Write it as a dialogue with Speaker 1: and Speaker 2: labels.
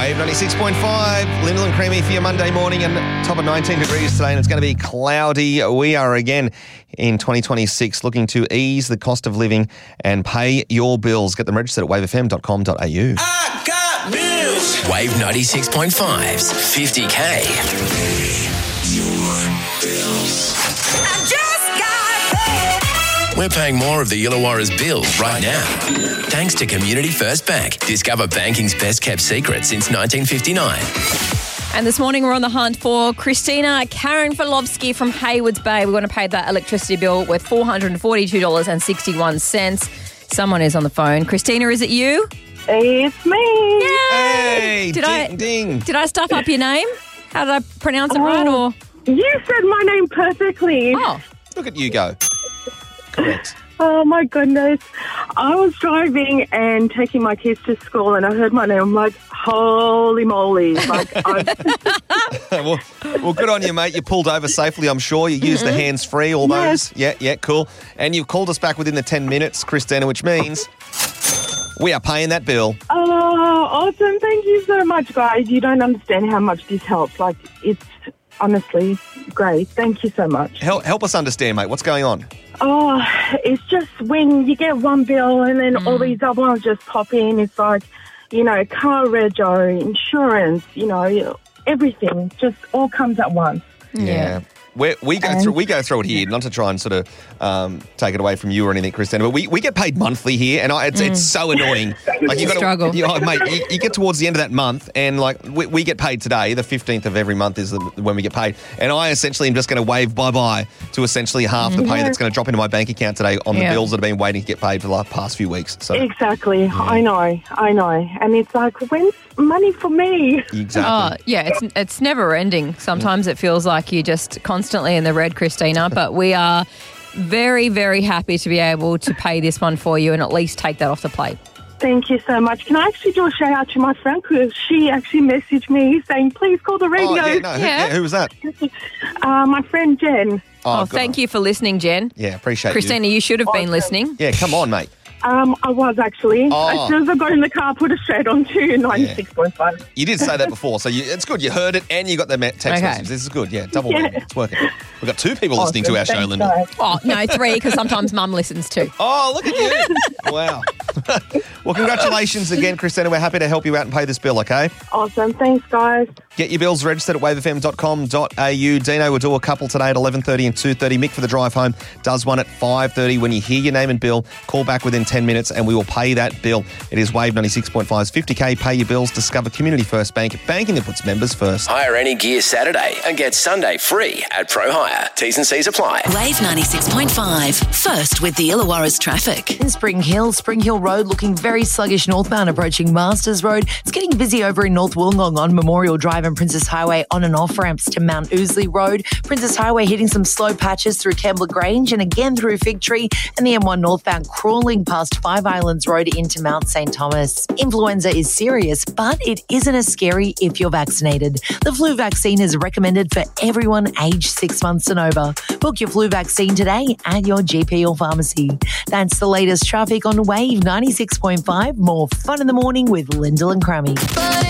Speaker 1: Wave 96.5, Lyndall and Creamy for your Monday morning, and top of 19 degrees today, and it's going to be cloudy. We are again in 2026 looking to ease the cost of living and pay your bills. Get them registered at wavefm.com.au.
Speaker 2: I got bills.
Speaker 3: Wave 96.5's 50K.
Speaker 2: I just got paid.
Speaker 3: We're paying more of the Illawarra's bills right now. Thanks to Community First Bank. Discover banking's best kept secret since 1959.
Speaker 4: And this morning we're on the hunt for Christina Karenfilovsky from Haywards Bay. We want to pay that electricity bill with $442.61. Someone is on the phone. Christina, is it you?
Speaker 5: It's me.
Speaker 1: Hey,
Speaker 4: Did
Speaker 1: ding.
Speaker 4: Did I stuff up your name? How did I pronounce it right? Or
Speaker 5: You said my name perfectly.
Speaker 4: oh,
Speaker 1: Look at you go. Correct.
Speaker 5: Oh, my goodness. I was driving and taking my kids to school and I heard my name. I'm like, holy moly. Like,
Speaker 1: well, good on you, mate. You pulled over safely, I'm sure. You used the hands-free, all those. Yeah, cool. And you've called us back within the 10 minutes, Christina, which means we are paying that bill.
Speaker 5: oh, awesome. Thank you so much, guys. You don't understand how much this helps. Like, it's honestly great. Thank you so much.
Speaker 1: Help us understand, mate. What's going on?
Speaker 5: Oh, it's just when you get one bill and then all these other ones just pop in. It's like, car rego, insurance, everything just all comes at once.
Speaker 4: yeah.
Speaker 1: We go through it here, not to try and sort of take it away from you or anything, Christina, but we get paid monthly here, and it's so annoying. Like you
Speaker 4: Struggle.
Speaker 1: mate. You get towards the end of that month, and like we get paid today. The 15th of every month is when we get paid, and I essentially am just going to wave bye-bye to essentially half the pay that's going to drop into my bank account today on the bills that have been waiting to get paid for the past few weeks. So
Speaker 5: Exactly. Yeah. I know. And it's like, when's money for me?
Speaker 1: exactly.
Speaker 4: Oh, yeah, it's never ending. Sometimes it feels like you're just constantly in the red, Christina, but we are very, very happy to be able to pay this one for you and at least take that off the plate.
Speaker 5: Thank you so much. Can I actually do a shout out to my friend because she actually messaged me saying, please call the radio.
Speaker 1: Who was that?
Speaker 5: My friend Jen.
Speaker 4: Oh,
Speaker 1: good
Speaker 4: thank
Speaker 1: one.
Speaker 4: you for listening, Jen.
Speaker 1: Yeah, appreciate
Speaker 4: Christina, you should have been listening.
Speaker 1: Yeah, come on, mate.
Speaker 5: I was actually.
Speaker 1: Oh.
Speaker 5: As soon as I got in the car, I put it straight on to 96.5.
Speaker 1: You did say that before, so it's good. You heard it and you got the text message. This is good. Yeah, double win. It's working. We've got two people listening to our show,
Speaker 5: Thanks,
Speaker 1: Lyndall.
Speaker 5: guys.
Speaker 4: Oh, no, 3, because sometimes Mum listens too.
Speaker 1: Oh, look at you. Wow. Well, congratulations again, Christina. We're happy to help you out and pay this bill, okay?
Speaker 5: Awesome. Thanks, guys.
Speaker 1: Get your bills registered at wavefm.com.au. Dino will do a couple today at 11:30 and 2:30. Mick for the drive home does one at 5:30. When you hear your name and bill, call back within 10 minutes and we will pay that bill. It is Wave 96.5's 50K. Pay your bills. Discover Community First Bank. Banking that puts members first.
Speaker 3: Hire any gear Saturday and get Sunday free at Pro Hire. T's and C's apply.
Speaker 6: Wave 96.5. First with the Illawarra's traffic.
Speaker 7: In Spring Hill Road looking very sluggish northbound approaching Masters Road. It's getting busy over in North Wollongong on Memorial Drive and Princess Highway on and off ramps to Mount Ousley Road. Princess Highway hitting some slow patches through Kembla Grange and again through Fig Tree, and the M1 northbound crawling past Five Islands Road into Mount St. Thomas. Influenza is serious, but it isn't as scary if you're vaccinated. The flu vaccine is recommended for everyone aged 6 months and over. Book your flu vaccine today at your GP or pharmacy. That's the latest traffic on Wave 96.5. More fun in the morning with Lyndall and Crummy.